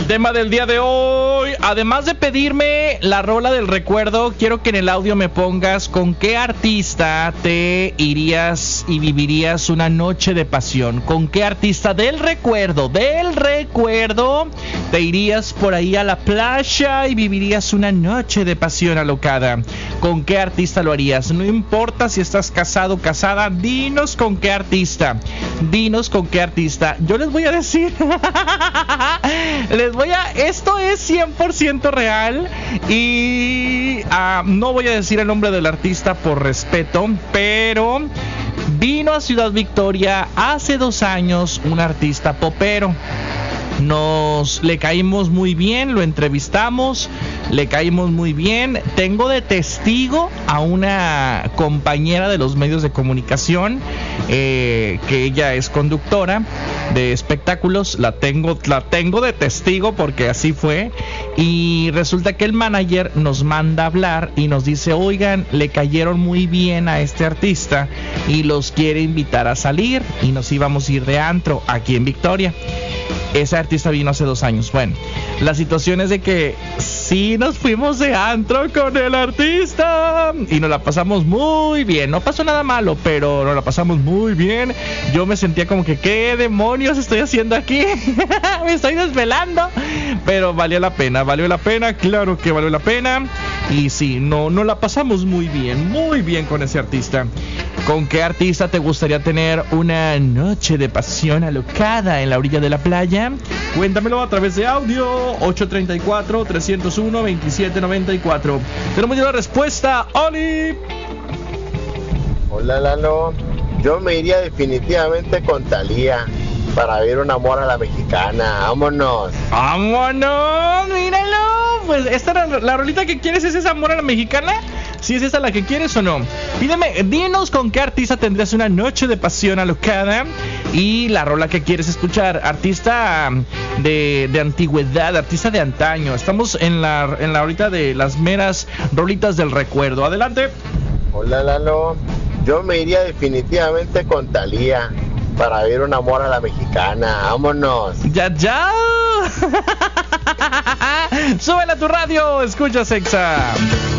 El tema del día de hoy, además de pedirme la rola del recuerdo, quiero que en el audio me pongas con qué artista te irías y vivirías una noche de pasión. ¿Con qué artista del recuerdo te irías por ahí a la playa y vivirías una noche de pasión alocada? ¿Con qué artista lo harías? No importa si estás casado o casada, dinos con qué artista. Yo les voy a decir esto es 100% real y no voy a decir el nombre del artista por respeto, pero vino a Ciudad Victoria hace 2 años un artista popero. Le caímos muy bien, lo entrevistamos, le caímos muy bien. Tengo de testigo a una compañera de los medios de comunicación, que ella es conductora de espectáculos. La tengo de testigo porque así fue. Y resulta que el manager nos manda a hablar y nos dice: oigan, le cayeron muy bien a este artista y los quiere invitar a salir, y nos íbamos a ir de antro aquí en Victoria. Ese artista vino hace 2 años. Bueno, la situación es de que sí nos fuimos de antro con el artista y nos la pasamos muy bien. No pasó nada malo, pero nos la pasamos muy bien. Yo me sentía como que, ¿qué demonios estoy haciendo aquí? Me estoy desvelando. Pero valió la pena, claro que valió la pena. Y sí, nos la pasamos muy bien con ese artista. ¿Con qué artista te gustaría tener una noche de pasión alocada en la orilla de la playa? Cuéntamelo a través de audio 834-301-2794. Tenemos ya la respuesta. ¡Oli! Hola, Lalo. Yo me iría definitivamente con Thalía para ver un amor a la mexicana. ¡Vámonos! ¡Míralo! Pues esta la rolita que quieres, ¿es esa amor a la mexicana? ¿Si es esa la que quieres o no? Dinos con qué artista tendrías una noche de pasión alocada y la rola que quieres escuchar. Artista de antigüedad, artista de antaño. Estamos en la ahorita de las meras rolitas del recuerdo. Adelante. Hola, Lalo. Yo me iría definitivamente con Thalía para ver un amor a la mexicana. ¡Vámonos! ¡Ya! ¡Súbela a tu radio! Escucha Sexa.